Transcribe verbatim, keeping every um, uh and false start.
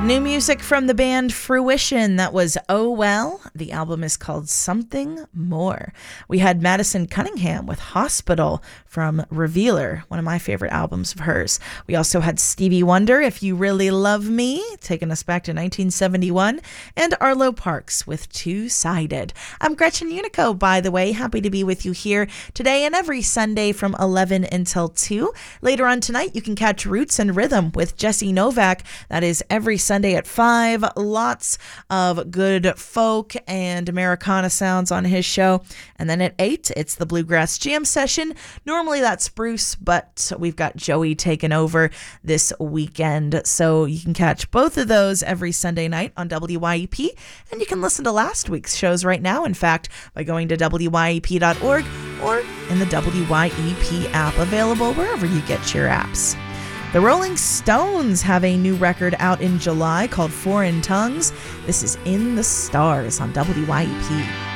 New music from the band Fruition. That was Oh Well. The album is called Something More. We had Madison Cunningham with Hospital from Revealer, one of my favorite albums of hers. We also had Stevie Wonder, If You Really Love Me, taking us back to nineteen seventy-one, and Arlo Parks with Two-Sided. I'm Gretchen Unico, by the way. Happy to be with you here today and every Sunday from eleven until two. Later on tonight, you can catch Roots and Rhythm with Jesse Novak. That is every Sunday at five. Lots of good folk and Americana sounds on his show. And then at eight, it's the Bluegrass Jam Session. Normally that's Bruce, but we've got Joey taking over this weekend. So you can catch both of those every Sunday night on W Y E P. And you can listen to last week's shows right now, in fact, by going to W Y E P dot org or in the W Y E P app, available wherever you get your apps. The Rolling Stones have a new record out in July called Foreign Tongues. This is In the Stars on W Y E P.